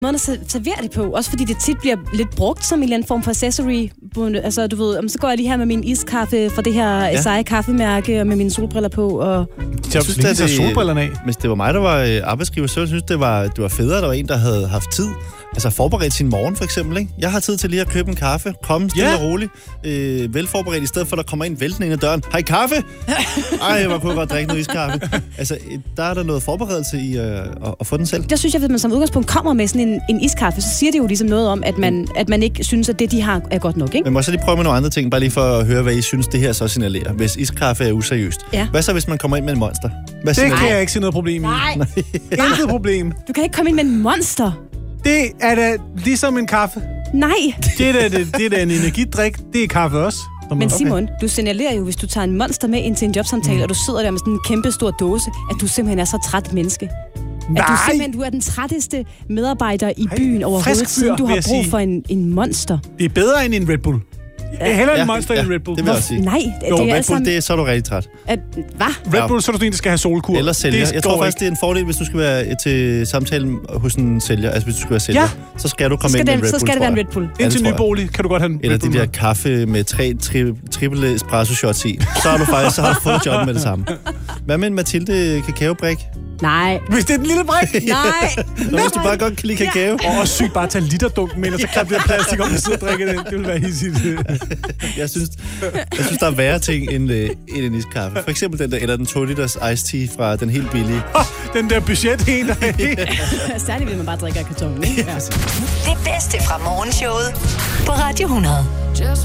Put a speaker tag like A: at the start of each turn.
A: måden at servere det på, også fordi det tit bliver lidt brugt som en eller anden form for accessory. Altså, du ved, så går jeg lige her med min iskaffe fra det her seje kaffemærke, og med mine solbriller på, og...
B: Jeg synes, at det solbrillerne af.
C: Hvis det var mig, der var arbejdsgiver, så synes det var federe, at der var en, der havde haft tid. Altså forberedt sin morgen, for eksempel, ikke? Jeg har tid til lige at købe en kaffe, komme stille og roligt, velforberedt, i stedet for, at der kommer en væltende ind ad døren. Hej, kaffe! Ej, hvor kunne jeg godt drikke noget iskaffe. Altså, der er der noget forberedelse i at få den selv.
A: Jeg synes, at hvis man som udgangspunkt kommer med sådan en iskaffe, så siger det jo ligesom noget om, at man ikke synes, at det, de har, er godt nok, ikke?
C: Men må jeg så lige prøve med nogle andre ting, bare lige for at høre, hvad I synes, det her så signalerer. Hvis iskaffe er useriøst. Ja. Hvad så, hvis man kommer ind med en monster?
B: Det kan jeg ikke se noget problem i.
A: Nej.
B: Intet problem.
A: Du kan ikke komme ind med en monster.
B: Det er da ligesom en kaffe.
A: Nej.
B: Det er da en energidrik. Det er kaffe også.
A: Men Simon, du signalerer jo, hvis du tager en monster med ind til en jobsamtale, og du sidder der med sådan en kæmpe stor dåse, at du simpelthen er så træt et menneske.
B: Nej.
A: At du er den trætteste medarbejder i byen overhovedet, siden du har brug for en monster.
B: Det er bedre end en Red Bull. Heller en monster end en Red Bull.
C: Det vil jeg sige.
A: Nej,
C: det er Red Bull, så er du rigtig træt.
A: Hvad?
B: Red Bull, så er du sådan en, der skal have solkur.
C: Eller sælger. Jeg tror faktisk, det er en fordel, hvis du skal være til samtale hos en sælger. Altså, hvis du skal være sælger, så skal du komme ind med en Red Bull,
A: så skal det være en Red Bull.
B: Indtil Nybolig kan du godt have en
C: eller
B: Red Bull.
C: Eller de der kaffe med 3 triple espresso shots i. Så har du fået job med det samme. Hvad med en Mathilde kakaobrik?
A: Nej.
B: Hvis det er den lille brik?
A: Nej.
C: Hvis du bare godt kan lide kakao.
B: Og sygt bare tage literdunken med, og så klappe det der plastik om, og sidde og drikke det. Det vil være hissigt.
C: Jeg synes, der er værre ting end en iskaffe. For eksempel den der, eller den 2 liters iced tea fra den helt billige.
B: Den der budget-en, der er
A: særligt vil man bare drikke af kartongen, ikke? Ja.
D: Det bedste fra morgenshowet på Radio 100.